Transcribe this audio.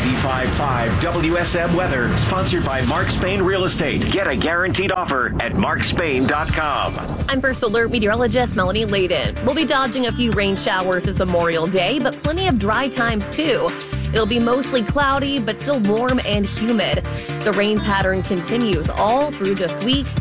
95.5 WSM Weather, sponsored by Mark Spain Real Estate. Get a guaranteed offer at markspain.com. I'm First Alert meteorologist Melanie Layden. We'll be dodging a few rain showers this Memorial Day, but plenty of dry times too. It'll be mostly cloudy, but still warm and humid. The rain pattern continues all through this week.